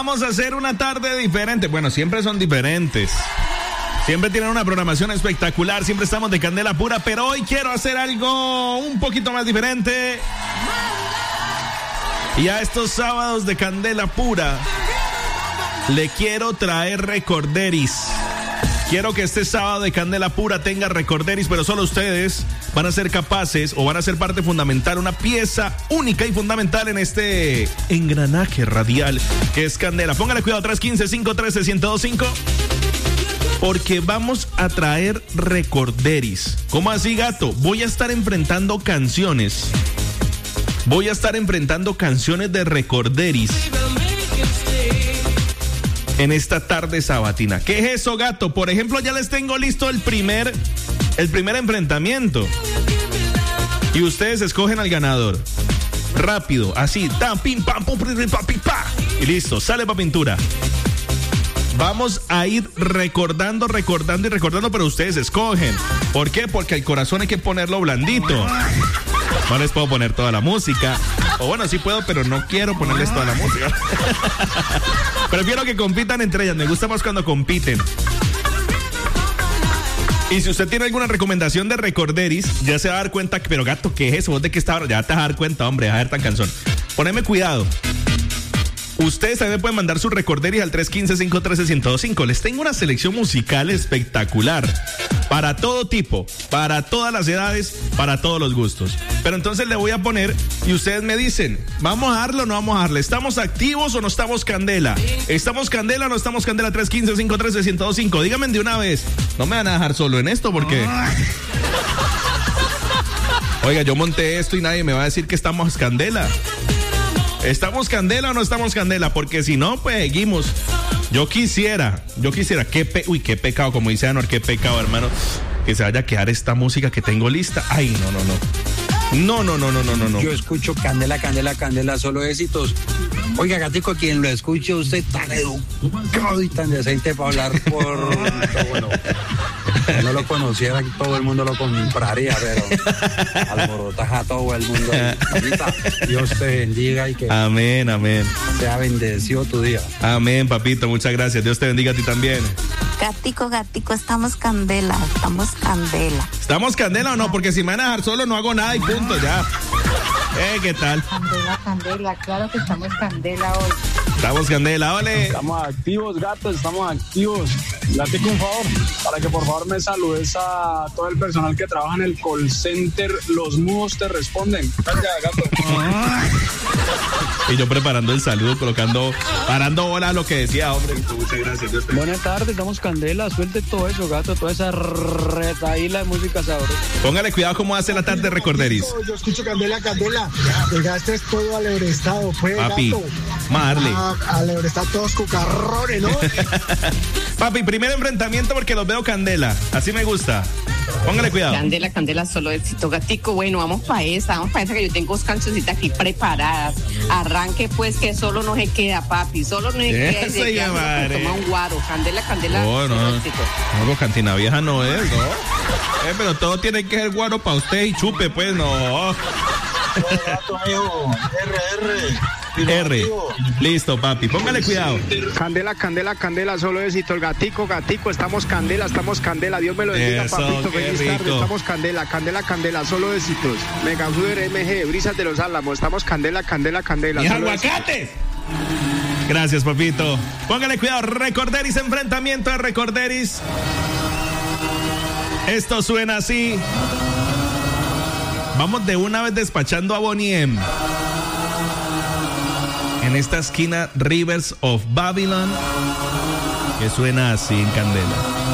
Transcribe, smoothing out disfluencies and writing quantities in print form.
Vamos a hacer una tarde diferente. Bueno, siempre son diferentes. Siempre tienen una programación espectacular. Siempre estamos de candela pura. Pero hoy quiero hacer algo un poquito más diferente. Y a estos sábados de candela pura le quiero traer recorderis. Quiero que este sábado de candela pura tenga recorderis, pero solo ustedes van a ser capaces o van a ser parte fundamental, una pieza única y fundamental en este engranaje radial que es candela. Póngale cuidado, 315-513-1025, porque vamos a traer recorderis. ¿Cómo así, gato? Voy a estar enfrentando canciones. Voy a estar enfrentando canciones de recorderis en esta tarde sabatina. ¿Qué es eso, gato? Por ejemplo, ya les tengo listo el primer enfrentamiento. Y ustedes escogen al ganador. Rápido, así. Tan, pim, pam, pum, pim, pa. Y listo, sale pa' pintura. Vamos a ir recordando, pero ustedes escogen. ¿Por qué? Porque el corazón hay que ponerlo blandito. No les puedo poner toda la música. O bueno, sí puedo, pero no quiero ponerles toda la música. Prefiero que compitan entre ellas. Me gusta más cuando compiten. Y si usted tiene alguna recomendación de recorderis, ya se va a dar cuenta que, pero gato, ¿qué es eso? ¿Vos de qué está? Ya te vas a dar cuenta, hombre, a ver tan cansón. Poneme cuidado. Ustedes también pueden mandar sus recorderis al 315-513-1025. Les tengo una selección musical espectacular. Para todo tipo, para todas las edades, para todos los gustos. Pero entonces le voy a poner y ustedes me dicen, ¿vamos a darle o no vamos a darle? ¿Estamos activos o no estamos candela? ¿Estamos candela o no estamos candela? 315-513-1025. Díganme de una vez. No me van a dejar solo en esto porque... Oiga, yo monté esto y nadie me va a decir que estamos candela. ¿Estamos candela o no estamos candela? Porque si no, pues seguimos. Yo quisiera, qué pecado, como dice Anuar, qué pecado, hermano, que se vaya a quedar esta música que tengo lista. Ay, no. Yo escucho candela, solo éxitos. Oiga, gatico, quien lo escuche, usted tan educado y tan decente para hablar por... Bueno, no lo conociera, todo el mundo lo compraría, pero alborotas a todo el mundo. Ahorita, Dios te bendiga y que... Amén. Sea bendecido tu día. Amén, papito, muchas gracias. Dios te bendiga a ti también. Gatico, estamos candela. ¿Estamos candela o no? Porque si me van a dejar solo no hago nada y punto, ya. ¿Qué tal? Candela, claro que estamos candela hoy. Estamos candela, ole. Estamos activos, gatos, estamos activos. Gatico, un favor, para que por favor me saludes a todo el personal que trabaja en el call center. Los mudos te responden. Gracias, gato. Y yo preparando el saludo, parando bola a lo que decía, hombre. Muchas gracias. Buenas tardes, estamos candela. Suelte todo eso, gato, toda esa retaíla de música sabrosa. Póngale cuidado cómo hace la tarde recorderis. Yo escucho candela. Llegaste todo al Eurestado, pues, papi, gato. Marle. Al Eurestado todos cucarrones, ¿no? Papi, primer enfrentamiento porque los veo candela. Así me gusta. Póngale cuidado. Candela, solo éxito, gatico. Bueno, vamos para esa que yo tengo dos cancioncitas aquí preparadas. Arranque, pues, que solo no se queda, papi. Solo no se queda. Toma un guaro. Candela. No, cantina vieja no es, ¿no? Pero todo tiene que ser guaro para usted y chupe, pues, no. R. Listo, papi. Póngale cuidado. Candela, solo éxito. El gatico, estamos candela. Dios me lo bendiga, papito. Feliz tarde. Estamos candela, solo éxitos. Mega Uber MG, Brisas de los Álamos. Estamos candela. ¡Y aguacates! Gracias, papito. Póngale cuidado. Recorderis, enfrentamiento de recorderis. Esto suena así. Vamos de una vez despachando a Bonnie M. En esta esquina, Rivers of Babylon, que suena así en candela.